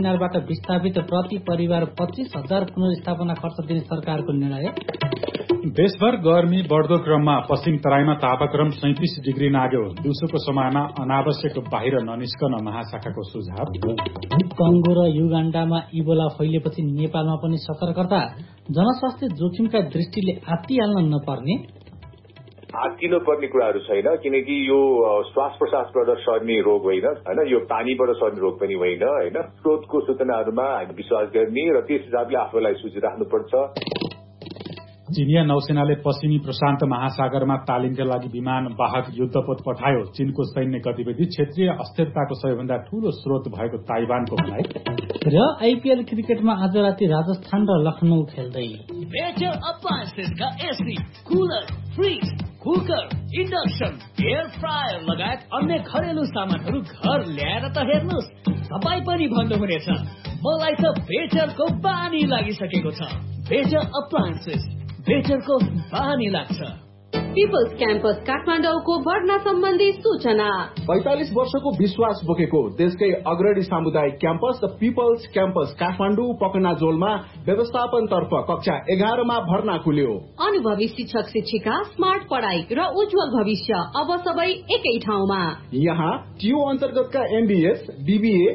किनारबाट विस्थापित प्रति परिवार 25,000 पुनर्स्थापना खर्च दिने सरकारको निर्णय। देशभर गर्मी बढ्दो क्रममा पश्चिम तराईमा तापक्रम 37 डिग्री नाग्यो। दिउँसोको समयमा अनावश्यक बाहिर ननिस्कन महाशाखाको सुझाव। कंगो र युगाण्डामा इबोला फैलिएपछि नेपालमा पनि सतर्कता। जनस्वास्थ्य जोखिमका दृष्टिले आत्तिहाल्न नपर्ने। आत्तिनु पर्ने कुराहरू छैन, किनकि यो श्वास प्रश्वासबाट सर्ने रोग होइन, यो पानीबाट सर्ने रोग पनि होइन, स्रोतको सूचनाहरूमा हामी विश्वास गर्ने र त्यस हिसाबले आफूलाई सुचिराख्नुपर्छ। चीनिया नौसेनाले पश्चिमी प्रशान्त महासागरमा तालिमका लागि विमान वाहक युद्धपोत पठायो। चीनको सैन्य गतिविधि क्षेत्रीय अस्थिरताको सबैभन्दा ठूलो स्रोत भएको ताइवानको भनाई। र आईपीएल क्रिकेटमा आज राति राजस्थान र लखनऊ खेल्दै। Better अप्लायन्सेसका AC, cooler, fridge, cooker, induction, air fryer लगायत अन्य घरेलु सामानहरू घर ल्याएर त हेर्नुहोस्, तपाईँ पनि भन्नुहुनेछ मलाई त बेटरको बानी लागिसकेको छ। बेटर अप्लायन्सेस, बेटरको बानी लाग्छ। पिपल्स क्याम्पस काठमाडौँको भर्ना सम्बन्धी सूचना। 45 वर्षको विश्वास बोकेको देशकै अग्रणी सामुदायिक campus the people's campus Kathmandu पकनाजोलमा व्यवस्थापनतर्फ कक्षा 11 मा भर्ना खुल्यो। अनुभवी शिक्षक शिक्षिका, स्मार्ट पढाइ र उज्जवल भविष्य अब सबै एकै ठाउँमा। यहाँ टियु अन्तर्गतका एमबीएस, बीबीए